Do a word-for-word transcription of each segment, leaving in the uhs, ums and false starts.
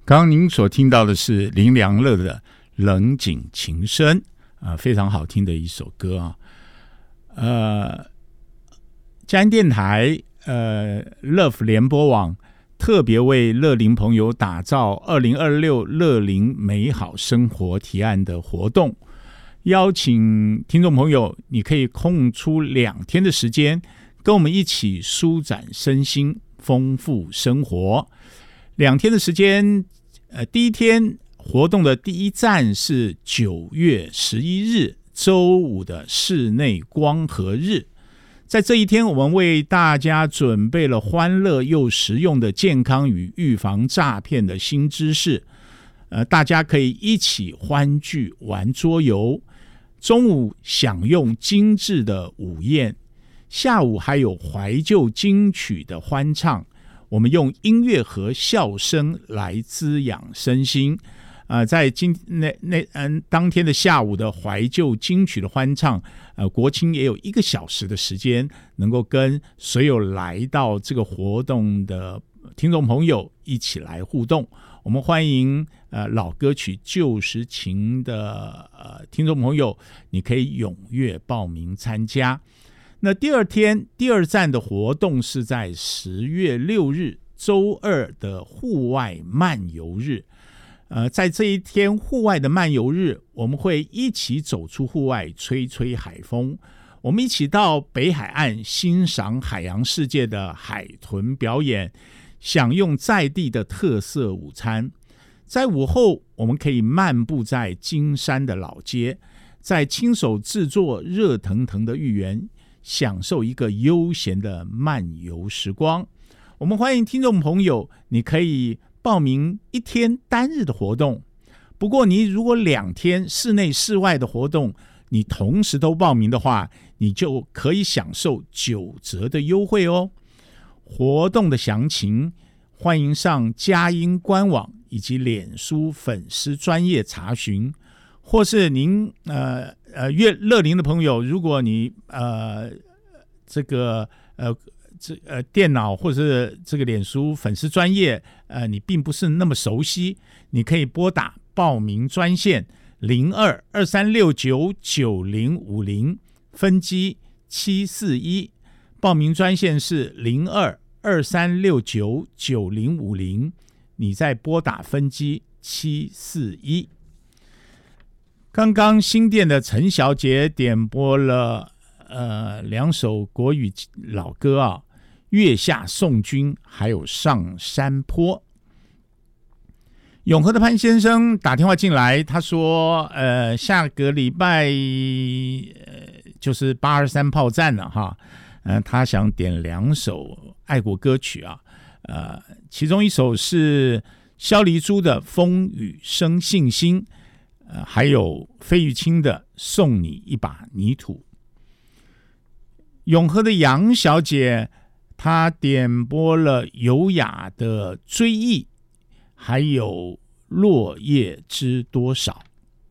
刚刚您所听到的是林良乐的冷井情深、呃、非常好听的一首歌啊。呃，嘉义电台呃 Love 联播网特别为乐龄朋友打造二零二六乐龄美好生活提案的活动，邀请听众朋友，你可以空出两天的时间，跟我们一起舒展身心，丰富生活。两天的时间，呃，第一天活动的第一站是九月十一日周五的室内光合日。在这一天，我们为大家准备了欢乐又实用的健康与预防诈骗的新知识。呃，大家可以一起欢聚玩桌游，中午享用精致的午宴，下午还有怀旧金曲的欢唱。我们用音乐和笑声来滋养身心。呃，在今那那嗯当天的下午的怀旧金曲的欢唱，呃，国青也有一个小时的时间，能够跟所有来到这个活动的听众朋友一起来互动。我们欢迎呃老歌曲旧时情的呃听众朋友，你可以踊跃报名参加。那第二天第二站的活动是在十月六日周二的户外漫游日。呃，在这一天户外的漫游日，我们会一起走出户外，吹吹海风。我们一起到北海岸欣赏海洋世界的海豚表演，享用在地的特色午餐。在午后，我们可以漫步在金山的老街，在亲手制作热腾腾的芋圆，享受一个悠闲的漫游时光。我们欢迎听众朋友，你可以报名一天单日的活动。不过你如果两天室内室外的活动，你同时都报名的话，你就可以享受九折的优惠哦。活动的详情欢迎上佳音官网以及脸书粉丝专页查询，或是您呃呃乐乐龄的朋友，如果你呃这个呃这呃电脑或者是这个脸书粉丝专页呃你并不是那么熟悉，你可以拨打报名专线零二二三六九九零五零分机七四一，报名专线是零二二三六九九零五零，你再拨打分机七四一。刚刚新店的陈小姐点播了呃两首国语老歌啊，月下送君还有上山坡。永和的潘先生打电话进来，他说呃下个礼拜、呃、就是八二三炮战了哈，呃他想点两首爱国歌曲啊，呃其中一首是萧黎珠的风雨生信心，呃还有费玉清的送你一把泥土。永和的杨小姐她点播了优雅的追忆，还有落叶知多少。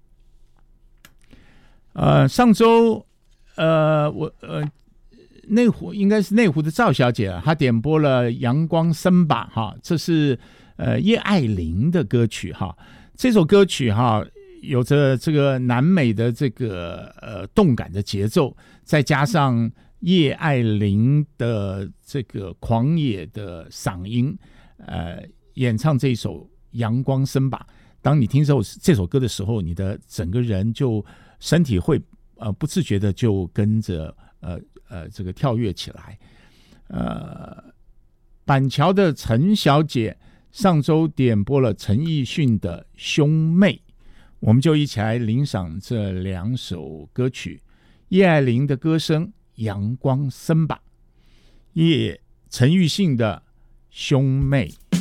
呃，上周呃我呃内湖应该是内湖的赵小姐，她点播了阳光森吧哈，这是呃叶爱玲的歌曲哈。这首歌曲哈有着这个南美的这个呃动感的节奏，再加上叶爱玲的这个狂野的嗓音，呃，演唱这首阳光森吧。当你听这首这首歌的时候，你的整个人就身体会呃不自觉的就跟着呃呃这个跳跃起来。呃，板桥的陈小姐上周点播了陈奕迅的兄妹，我们就一起来欣赏这两首歌曲。叶爱玲的歌声阳光森吧，叶陈奕迅的兄妹。